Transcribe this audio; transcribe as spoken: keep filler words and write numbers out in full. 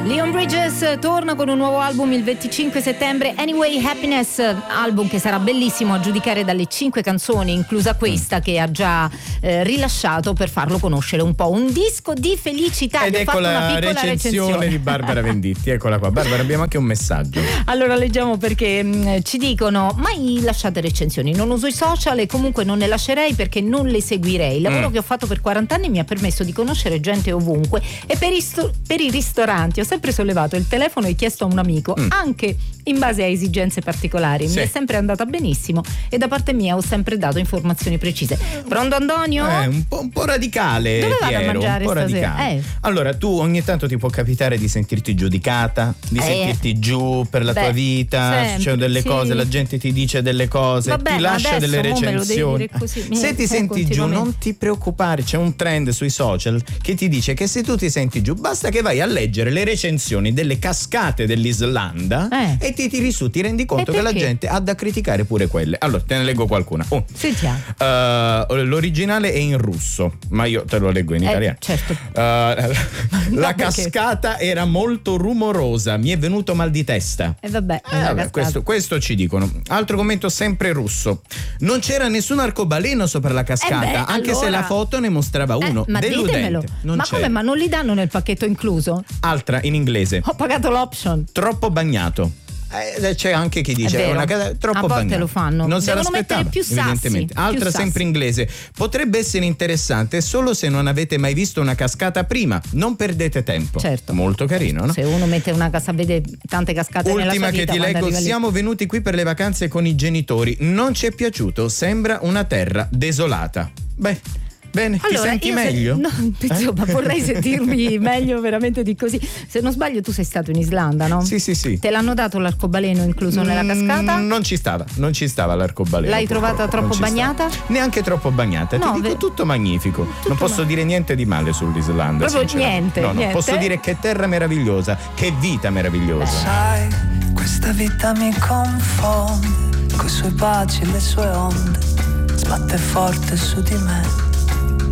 Leon Bridges torna con un nuovo album il venticinque settembre, Anyway Happiness, album che sarà bellissimo a giudicare dalle cinque canzoni, inclusa questa che ha già eh, rilasciato, per farlo conoscere un po'. Un disco di felicità. Ed ho ecco fatto la una piccola recensione, recensione di Barbara Venditti. Eccola qua. Barbara, abbiamo anche un messaggio. Allora leggiamo, perché mh, ci dicono: mai lasciate recensioni, non uso i social e comunque non ne lascerei perché non le seguirei. Il lavoro mm. che ho fatto per quaranta anni mi ha permesso di conoscere gente ovunque, e per i, sto- per i ristoranti ho sempre sollevato il telefono e chiesto a un amico, mm. anche in base a esigenze particolari. Sì. Mi è sempre andata benissimo e da parte mia ho sempre dato informazioni precise. Pronto Antonio? Eh, un po', un po' radicale. Dove vado Piero, a mangiare un po' stasera? radicale. Eh. Allora, tu ogni tanto ti può capitare di sentirti giudicata, di eh. sentirti giù per la Beh, tua vita, sempre, succedono delle sì. cose, la gente ti dice delle cose, Vabbè, ti lascia adesso, delle recensioni. Così, se ti senti giù, non ti preoccupare, c'è un trend sui social che ti dice che se tu ti senti giù basta che vai a leggere le recensioni delle cascate dell'Islanda eh. e ti tiri su, ti rendi conto che la gente ha da criticare pure quelle. Allora te ne leggo qualcuna. Oh. Sentiamo. Uh, l'originale è in russo, ma io te lo leggo in eh, italiano. Certo. Uh, la cascata era molto rumorosa, mi è venuto mal di testa. E eh vabbè, eh, vabbè questo, questo ci dicono. Altro commento sempre russo: non c'era nessun arcobaleno sopra la cascata, eh beh, anche allora... se la foto ne mostrava uno. Eh, ma deludente. ditemelo. Non ma c'è. come? Ma non li danno nel pacchetto incluso? Altra in inglese: ho pagato l'option. Troppo bagnato. Eh, c'è anche chi dice è una casa troppo a volte bagnato. lo fanno. Non se Devono l'aspettava, mettere più sassi, evidentemente. Altra più sempre sassi. inglese: potrebbe essere interessante solo se non avete mai visto una cascata prima, non perdete tempo. Certo. Molto carino, no? Se uno mette una casa, vede tante cascate nella sua vita. Ultima che ti leggo: siamo venuti qui per le vacanze con i genitori, non ci è piaciuto, sembra una terra desolata. Beh, bene, allora, ti senti io meglio? Se, no, insomma, eh? vorrei sentirmi meglio veramente di così. Se non sbaglio tu sei stato in Islanda, no? Sì, sì, sì. Te l'hanno dato l'arcobaleno incluso mm, nella cascata? Non ci stava, non ci stava l'arcobaleno. L'hai trovata troppo bagnata? Stava. Neanche troppo bagnata, no, ti dico ve... tutto magnifico. Tutto non posso ma... dire niente di male sull'Islanda. Proprio niente, no, no, niente. Posso dire che terra meravigliosa, che vita meravigliosa. Sai, questa vita mi confonde, coi suoi baci e le sue onde, sbatte forte su di me.